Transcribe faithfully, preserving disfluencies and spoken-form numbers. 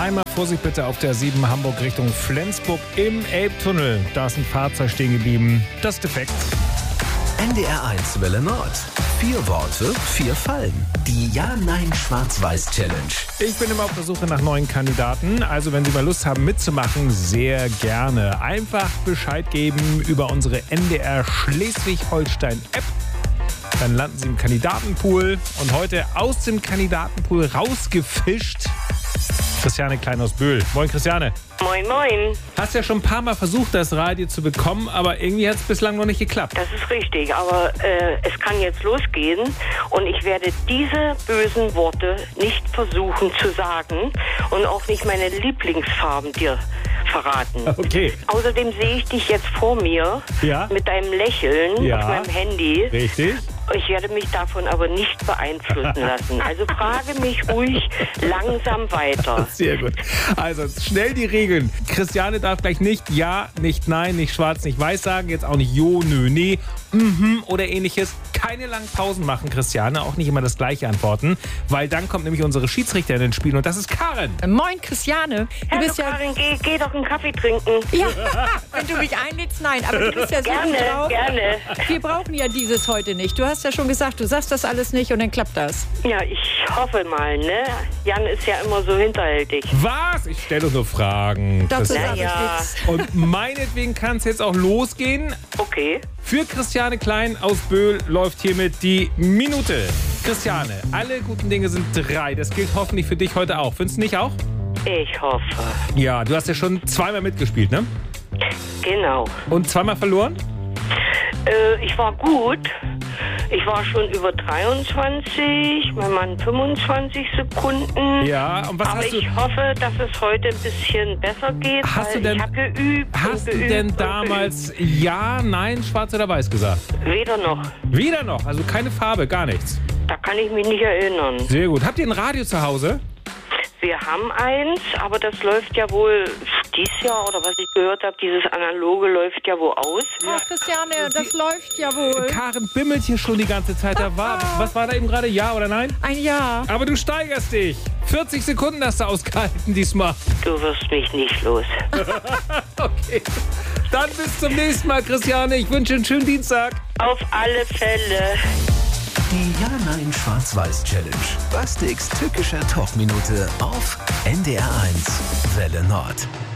Einmal Vorsicht bitte auf der sieben Hamburg Richtung Flensburg im Elbtunnel. Da ist ein Fahrzeug stehen geblieben. Das ist defekt. N D R eins Welle Nord. Vier Worte, vier Fallen. Die Ja-Nein-Schwarz-Weiß-Challenge. Ich bin immer auf der Suche nach neuen Kandidaten. Also wenn Sie mal Lust haben mitzumachen, sehr gerne. Einfach Bescheid geben über unsere N D R Schleswig-Holstein-App. Dann landen Sie im Kandidatenpool. Und heute aus dem Kandidatenpool rausgefischt Christiane Klein aus Böhl. Moin Christiane. Moin, moin. Hast ja schon ein paar Mal versucht, das Radio zu bekommen, aber irgendwie hat es bislang noch nicht geklappt. Das ist richtig, aber äh, es kann jetzt losgehen und ich werde diese bösen Worte nicht versuchen zu sagen und auch nicht meine Lieblingsfarben dir verraten. Okay. Außerdem sehe ich dich jetzt vor mir Ja. mit deinem Lächeln Ja. auf meinem Handy. Richtig. Ich werde mich davon aber nicht beeinflussen lassen. Also frage mich ruhig langsam weiter. Sehr gut. Also schnell die Regeln. Christiane darf gleich nicht ja, nicht nein, nicht schwarz, nicht weiß sagen. Jetzt auch nicht jo, nö, nee, mhm oder ähnliches. Keine langen Pausen machen, Christiane. Auch nicht immer das Gleiche antworten. Weil dann kommt nämlich unsere Schiedsrichterin ins Spiel und das ist Karin. Moin, Christiane. Du Hallo bist ja. Karin, geh, geh doch einen Kaffee trinken. Ja, wenn du mich einlädst, nein. Aber du bist ja so gut Gerne, drauf. gerne. Wir brauchen ja dieses heute nicht. Du hast ja schon gesagt, du sagst das alles nicht und dann klappt das. Ja, ich hoffe mal, ne? Jan ist ja immer so hinterhältig. Was? Ich stelle doch nur Fragen. Dazu Christiane. sage ich ja. nichts. Und meinetwegen kann es jetzt auch losgehen. Okay. Für Christiane Klein aus Böhl läuft hiermit die Minute. Christiane, alle guten Dinge sind drei. Das gilt hoffentlich für dich heute auch. Findest du nicht auch? Ich hoffe. Ja, du hast ja schon zweimal mitgespielt, ne? Genau. Und zweimal verloren? Äh, ich war gut. Ich war schon über dreiundzwanzig, mein Mann fünfundzwanzig Sekunden. Ja, und was Aber hast du... ich hoffe, dass es heute ein bisschen besser geht, Hast weil du denn- ich habe geübt Hast und du geübt denn und damals ja, nein, schwarz oder weiß gesagt? geübt. Weder noch. Wieder noch, also keine Farbe, gar nichts. Da kann ich mich nicht erinnern. Sehr gut. Habt ihr ein Radio zu Hause? Wir haben eins, aber das läuft ja wohl dieses Jahr, oder was ich gehört habe, dieses Analoge läuft ja wohl aus. Oh, Christiane, das läuft ja wohl. Karin bimmelt hier schon die ganze Zeit. Da war, was war da eben gerade? Ja oder nein? Ein Jahr. Aber du steigerst dich. vierzig Sekunden hast du ausgehalten diesmal. Du wirst mich nicht los. Okay. Dann bis zum nächsten Mal, Christiane. Ich wünsche einen schönen Dienstag. Auf alle Fälle. Die Ja-Nein-Schwarz-Weiß-Challenge. Bastiks tückischer Talkminute auf N D R eins Welle Nord.